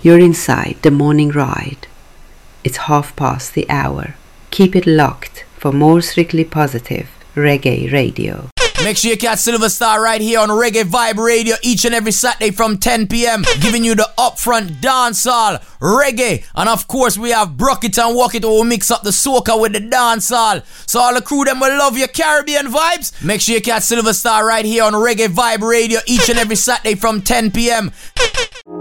You're inside the morning ride. It's hour. Keep it locked for more Strictly Positive Reggae Radio. Make sure you catch Silver Star right here on Reggae Vibe Radio each and every Saturday from 10 p.m. giving you the upfront dancehall, reggae, and of course we have Brock It and Walk It where we mix up the soca with the dancehall. So all the crew them will love your Caribbean vibes. Make sure you catch Silver Star right here on Reggae Vibe Radio each and every Saturday from 10 p.m.